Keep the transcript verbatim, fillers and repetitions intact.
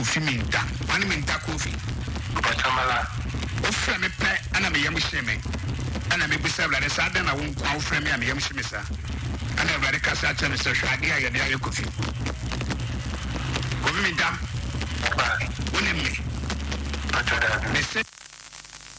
Kofi Minta. One Minta Kofi. Pachamala. Ofra me pe ana me yam sheme. Ana me bisa bla de sa da na won kwa ofra me am yam sheme sa. Ana bla de kasa cha me so hwade aye de aye Kofi. Kofi Minta. Ba. Wonem me. Pachada. Me se